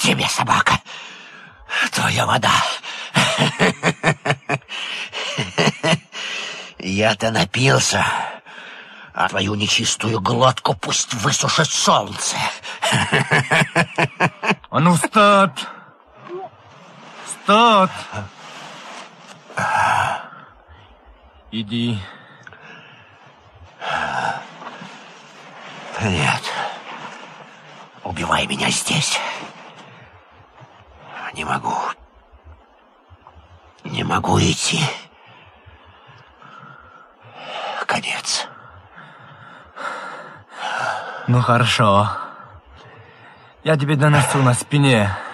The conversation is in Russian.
Тебе, собака, твоя вода. Я-то напился, а твою нечистую глотку пусть высушит солнце. А ну, встать! Встать! Иди. Нет. Убивай меня здесь. Не могу. Не могу идти. Конец. Ну, хорошо. Я тебе донесу на спине.